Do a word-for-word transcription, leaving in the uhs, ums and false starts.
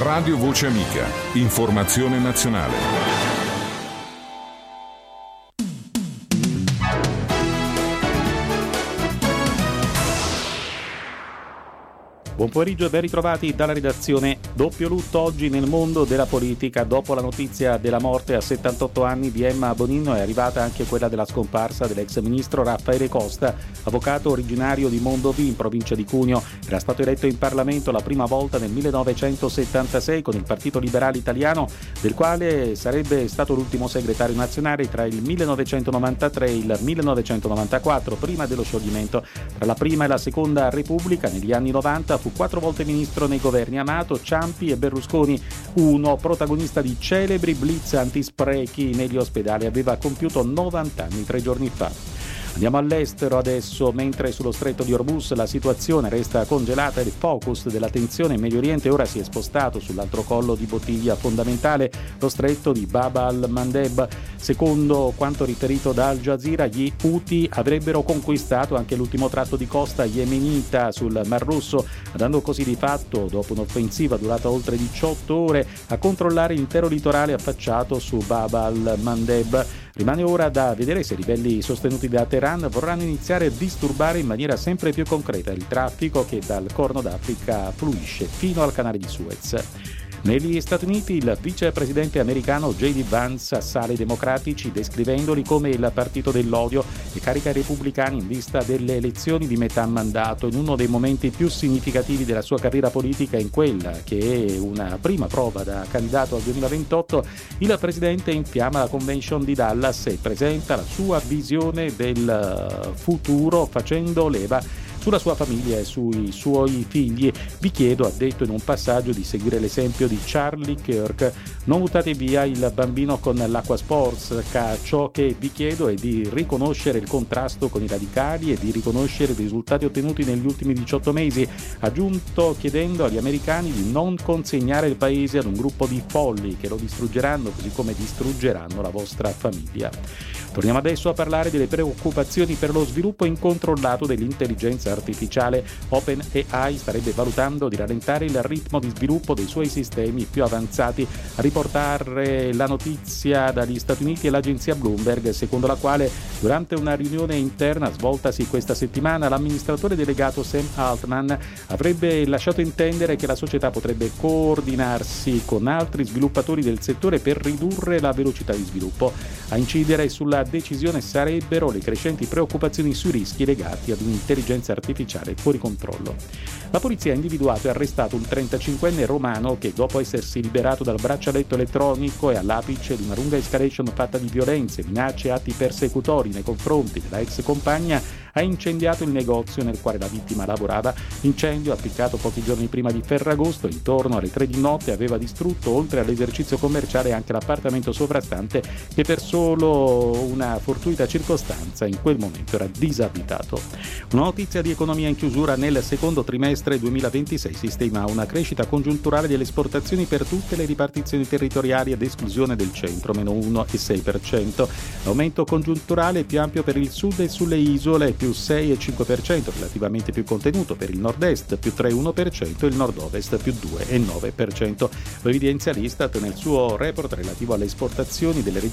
Radio Voce Amica. Informazione nazionale. Buon pomeriggio e ben ritrovati dalla redazione. Doppio lutto oggi nel mondo della politica. Dopo la notizia della morte a settantotto anni di Emma Bonino è arrivata anche quella della scomparsa dell'ex ministro Raffaele Costa, avvocato originario di Mondovì in provincia di Cuneo. Era stato eletto in Parlamento la prima volta nel millenovecentosettantasei con il Partito Liberale Italiano, del quale sarebbe stato l'ultimo segretario nazionale tra il millenovecentonovantatré e il millenovecentonovantaquattro, prima dello scioglimento. Tra la prima e la seconda Repubblica, negli anni novanta, fu quattro volte ministro nei governi Amato, Ciampi e Berlusconi. Uno, protagonista di celebri blitz antisprechi negli ospedali, aveva compiuto novanta anni tre giorni fa. Andiamo all'estero adesso. Mentre sullo stretto di Hormuz la situazione resta congelata e il focus dell'attenzione in Medio Oriente ora si è spostato sull'altro collo di bottiglia fondamentale, lo stretto di Bab al-Mandeb. Secondo quanto riferito da Al Jazeera, gli Houthi avrebbero conquistato anche l'ultimo tratto di costa yemenita sul Mar Rosso, andando così di fatto, dopo un'offensiva durata oltre diciotto ore, a controllare l'intero litorale affacciato su Bab al-Mandeb. Rimane ora da vedere se i ribelli sostenuti da Teheran vorranno iniziare a disturbare in maniera sempre più concreta il traffico che dal Corno d'Africa fluisce fino al canale di Suez. Negli Stati Uniti il vicepresidente americano J D Vance assale i democratici descrivendoli come il partito dell'odio e carica i repubblicani in vista delle elezioni di metà mandato, in uno dei momenti più significativi della sua carriera politica. In quella che è una prima prova da candidato al duemilaventotto, il presidente infiamma la convention di Dallas e presenta la sua visione del futuro facendo leva sulla sua famiglia e sui suoi figli. Vi chiedo, ha detto in un passaggio, di seguire l'esempio di Charlie Kirk. Non buttate via il bambino con l'acqua sporca. Ciò che vi chiedo è di riconoscere il contrasto con i radicali e di riconoscere i risultati ottenuti negli ultimi diciotto mesi, aggiunto chiedendo agli americani di non consegnare il paese ad un gruppo di folli che lo distruggeranno così come distruggeranno la vostra famiglia. Torniamo adesso a parlare delle preoccupazioni per lo sviluppo incontrollato dell'intelligenza artificiale. OpenAI starebbe valutando di rallentare il ritmo di sviluppo dei suoi sistemi più avanzati. A riportare la notizia dagli Stati Uniti è l'agenzia Bloomberg, secondo la quale durante una riunione interna svoltasi questa settimana l'amministratore delegato Sam Altman avrebbe lasciato intendere che la società potrebbe coordinarsi con altri sviluppatori del settore per ridurre la velocità di sviluppo. A incidere sulla decisione sarebbero le crescenti preoccupazioni sui rischi legati ad un'intelligenza artificiale fuori controllo. La polizia ha individuato e arrestato un trentacinquenne romano che, dopo essersi liberato dal braccialetto elettronico e all'apice di una lunga escalation fatta di violenze, minacce e atti persecutori nei confronti della ex compagna, ha incendiato il negozio nel quale la vittima lavorava. L'incendio, appiccato pochi giorni prima di Ferragosto, intorno alle tre di notte, aveva distrutto, oltre all'esercizio commerciale, anche l'appartamento sovrastante, che per solo una fortuita circostanza in quel momento era disabitato. Una notizia di economia in chiusura: nel secondo trimestre duemilaventisei si stima una crescita congiunturale delle esportazioni per tutte le ripartizioni territoriali ad esclusione del centro, meno uno virgola sei per cento. L'aumento congiunturale è più ampio per il sud e sulle isole, più sei virgola cinque per cento, relativamente più contenuto per il nord-est, più tre virgola uno per cento, e il nord-ovest, più due virgola nove per cento. Lo evidenzia l'Istat nel suo report relativo alle esportazioni delle regioni